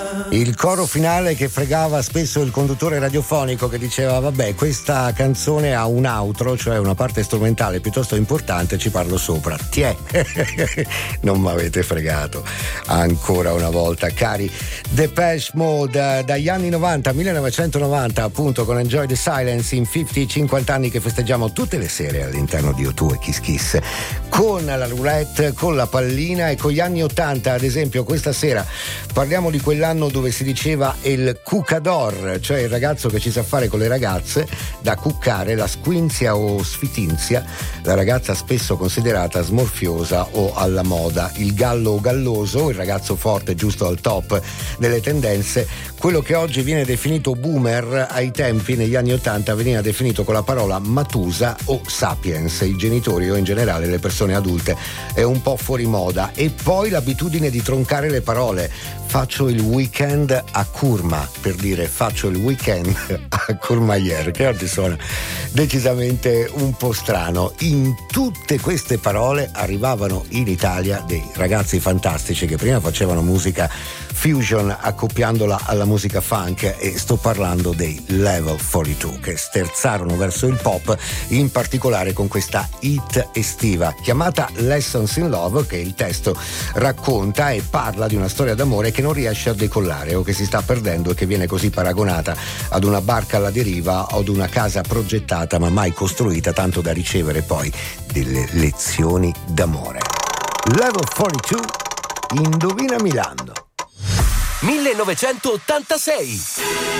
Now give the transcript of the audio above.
Il coro finale che fregava spesso il conduttore radiofonico, che diceva vabbè, questa canzone ha un outro, cioè una parte strumentale piuttosto importante, ci parlo sopra. Tiè, non mi avete fregato ancora una volta, cari. Depeche Mode, dagli anni 90, 1990 appunto, con Enjoy the Silence, in 50 anni che festeggiamo tutte le sere all'interno di O2 e Kiss Kiss, con la roulette, con la pallina, e con gli anni 80 ad esempio. Questa sera parliamo di quell'anno dove si diceva il cucador, cioè il ragazzo che ci sa fare con le ragazze da cuccare, la squinzia o sfitinzia, la ragazza spesso considerata smorfiosa o alla moda, il gallo o galloso, il ragazzo forte giusto al top delle tendenze, quello che oggi viene definito boomer, ai tempi negli anni 80 veniva definito con la parola matusa o sapiens, i genitori o in generale le persone adulte, è un po' fuori moda. E poi l'abitudine di troncare le parole, faccio il weekend a Curma, per dire faccio il weekend a Courmayeur, che oggi suona decisamente un po' strano. In tutte queste parole arrivavano in Italia dei ragazzi fantastici che prima facevano musica fusion accoppiandola alla musica funk, e sto parlando dei Level 42, che sterzarono verso il pop, in particolare con questa hit estiva chiamata Lessons in Love, che il testo racconta e parla di una storia d'amore che non riesce a decollare o che si sta perdendo, e che viene così paragonata ad una barca alla deriva o ad una casa progettata ma mai costruita, tanto da ricevere poi delle lezioni d'amore. Level 42, indovina Milando. 1986.